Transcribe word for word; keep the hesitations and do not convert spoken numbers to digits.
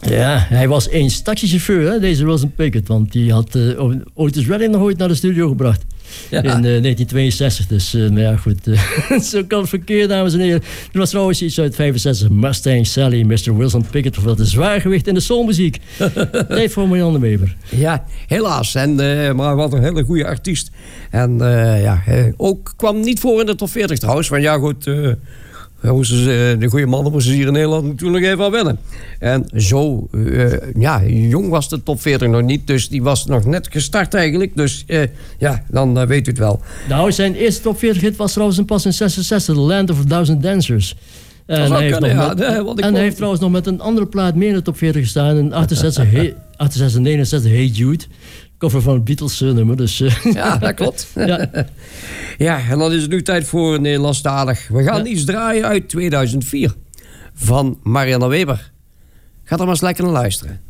Ja, hij was eens taxichauffeur, hè, deze Wilson Pickett. Want die had uh, Otis Redding nog ooit naar de studio gebracht. Ja. In uh, negentien tweeënzestig. Dus, uh, maar ja, goed. Uh, zo kan het verkeer, dames en heren. Er was trouwens iets uit vijfenzestig. Mustang Sally, mister Wilson Pickett. Ofwel de zwaargewicht in de soulmuziek. Tijd voor Marianne de Weber. Ja, helaas. En, uh, maar wat een hele goede artiest. En uh, ja, uh, ook kwam niet voor in de top veertig trouwens. Want ja, goed... Uh, de goede mannen moesten hier in Nederland natuurlijk even aan wennen. En zo, uh, ja, jong was de top veertig nog niet. Dus die was nog net gestart eigenlijk. Dus uh, ja, dan uh, weet u het wel. Nou, zijn eerste top veertig hit was trouwens pas in zesenzestig. The Land of a Thousand Dancers. En, hij heeft, kunnen, met, ja, en kon... hij heeft trouwens nog met een andere plaat meer in de top veertig gestaan. In achtenzestig, hey, achtenzestig negenenzestig, Hey Jude. Cover van het Beatles nummer. Dus, uh, ja, dat klopt. Ja. Ja, en dan is het nu tijd voor Nederlandstalig. We gaan ja. iets draaien uit tweeduizend vier van Marianne Weber. Ga er maar eens lekker naar luisteren.